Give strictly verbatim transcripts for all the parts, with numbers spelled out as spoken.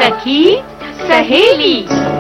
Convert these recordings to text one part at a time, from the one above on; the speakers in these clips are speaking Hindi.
सखी सहेली।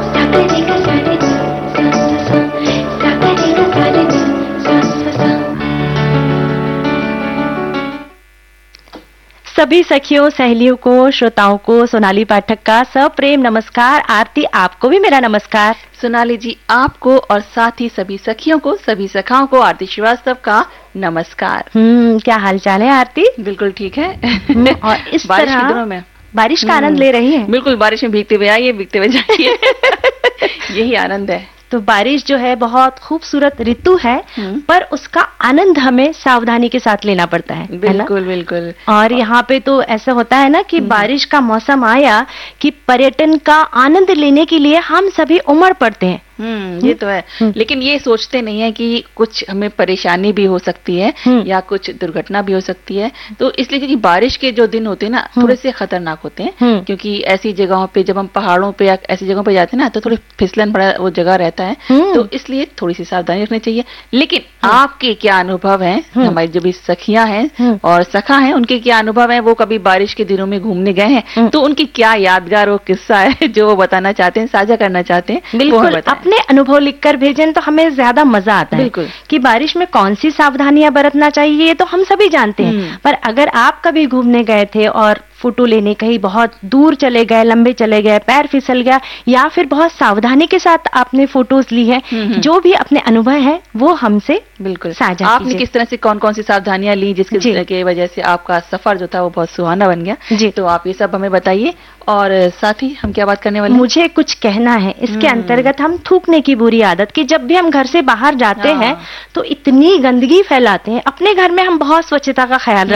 सभी सखियों सहेलियों को, श्रोताओं को सोनाली पाठक का सप्रेम नमस्कार। आरती, आपको भी मेरा नमस्कार। सोनाली जी, आपको और साथ ही सभी सखियों को, सभी सखाओं को आरती श्रीवास्तव का नमस्कार। हम्म क्या हाल चाल है आरती? बिल्कुल ठीक है। और इस बारिश तरह के दिनों में बारिश का आनंद ले रही हैं? बिल्कुल, बारिश में भीगते हुए आइए, भीगते हुए जाइए। यही आनंद है। तो बारिश जो है बहुत खूबसूरत ऋतु है, पर उसका आनंद हमें सावधानी के साथ लेना पड़ता है। बिल्कुल बिल्कुल। और यहाँ पे तो ऐसा होता है ना कि बारिश का मौसम आया कि पर्यटन का आनंद लेने के लिए हम सभी उमड़ पड़ते हैं। हम्म ये तो है, लेकिन ये सोचते नहीं है कि कुछ हमें परेशानी भी हो सकती है या कुछ दुर्घटना भी हो सकती है। तो इसलिए क्योंकि बारिश के जो दिन होते हैं ना, थोड़े से खतरनाक होते हैं, क्योंकि ऐसी जगहों पे जब हम पहाड़ों पे या ऐसी जगहों पे जाते हैं ना, तो थोड़ी फिसलन भरा वो जगह रहता है, तो इसलिए थोड़ी सी सावधानी रखनी चाहिए। लेकिन आपके क्या अनुभव है, हमारी जो भी सखियां हैं और सखा हैं, उनके क्या अनुभव है? वो कभी बारिश के दिनों में घूमने गए हैं तो उनकी क्या यादगार वो किस्सा है जो वो बताना चाहते हैं, साझा करना चाहते हैं? बिल्कुल, अपने अनुभव लिखकर भेजें तो हमें ज्यादा मजा आता है। बिल्कुल। कि बारिश में कौन सी सावधानियां बरतना चाहिए, ये तो हम सभी जानते हैं, पर अगर आप कभी घूमने गए थे और फोटो लेने कहीं बहुत दूर चले गए, लंबे चले गए, पैर फिसल गया, या फिर बहुत सावधानी के साथ आपने फोटोज ली है, जो भी अपने अनुभव है वो हमसे बिल्कुल साझा आपने किस तरह से कौन कौन सी सावधानियां ली जिसके की वजह से आपका सफर जो था वो बहुत सुहाना बन गया जी। तो आप ये सब हमें बताइए। और साथ ही हम क्या बात करने वाले हैं? मुझे कुछ कहना है इसके अंतर्गत। हम थूकने की बुरी आदत कि जब भी हम घर से बाहर जाते हैं तो इतनी गंदगी फैलाते हैं। अपने घर में हम बहुत स्वच्छता का ख्याल